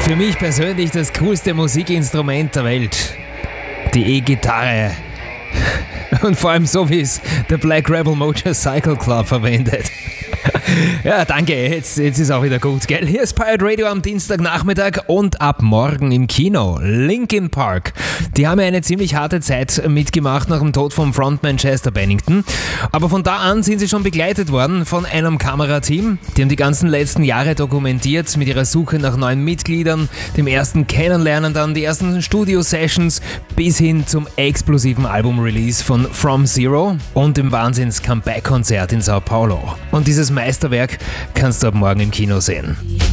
Für mich persönlich das coolste Musikinstrument der Welt. Die E-Gitarre. Und vor allem so, wie es der Black Rebel Motorcycle Club verwendet. Ja, danke, jetzt ist auch wieder gut, gell? Hier ist Pirate Radio am Dienstagnachmittag und ab morgen im Kino. Linkin Park. Die haben ja eine ziemlich harte Zeit mitgemacht nach dem Tod vom Frontman Chester Bennington. Aber von da an sind sie schon begleitet worden von einem Kamerateam. Die haben die ganzen letzten Jahre dokumentiert mit ihrer Suche nach neuen Mitgliedern, dem ersten Kennenlernen, dann die ersten Studio-Sessions bis hin zum explosiven Album-Release von From Zero und dem Wahnsinns-Comeback-Konzert in Sao Paulo. Und dieses Meisterwerk kannst du ab morgen im Kino sehen.